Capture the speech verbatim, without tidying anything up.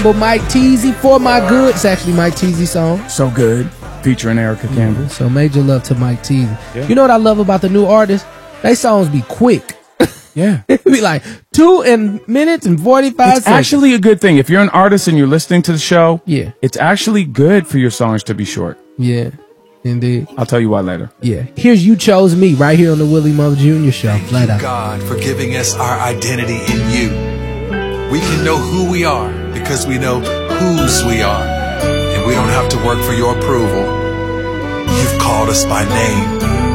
But Mike Teasy, For My Good. It's actually Mike Teasy's song. So good. Featuring Erica Campbell. So major love to Mike Teasy. Yeah. You know what I love about the new artists? They songs be quick. Yeah. It be like two and minutes and forty-five It's seconds. actually a good thing. If you're an artist and you're listening to the show, Yeah. it's actually good for your songs to be short. Yeah, indeed. I'll tell you why later. Yeah. Here's You Chose Me right here on the Willie Mumble Junior Show. Flat out. God for giving us our identity in you. We can know who we are because we know whose we are. And we don't have to work for your approval. You've called us by name.